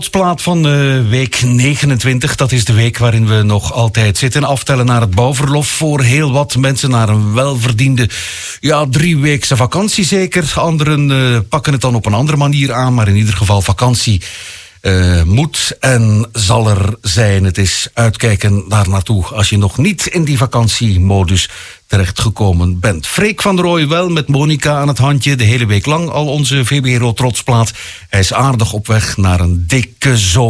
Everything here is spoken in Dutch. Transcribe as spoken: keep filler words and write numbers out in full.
Plaat van uh, week negenentwintig, dat is de week waarin we nog altijd zitten aftellen naar het bouwverlof voor heel wat mensen, naar een welverdiende ja, drieweekse vakantie zeker. Anderen uh, pakken het dan op een andere manier aan, maar in ieder geval vakantie uh, moet en zal er zijn. Het is uitkijken daar naartoe als je nog niet in die vakantiemodus terechtgekomen bent. Freek van der Rooij wel met Monica aan het handje, de hele week lang al onze V B R O Trotsplaat. Hij is aardig op weg naar een dikke zomer.